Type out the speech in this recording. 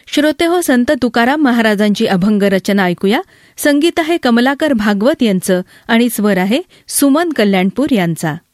श्रोतेहो, संत तुकाराम महाराजांची अभंग रचना ऐकूया. संगीत आहे कमलाकर भागवत यांचं आणि स्वर आहे सुमन कल्याणपूर यांचा.